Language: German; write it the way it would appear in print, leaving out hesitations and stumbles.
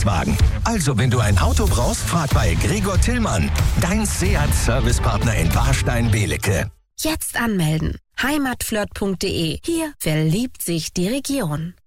Wagen. Also, wenn du ein Auto brauchst, frag bei Gregor Tillmann, dein Seat-Servicepartner in Warstein-Belecke. Jetzt anmelden. heimatflirt.de. Hier verliebt sich die Region.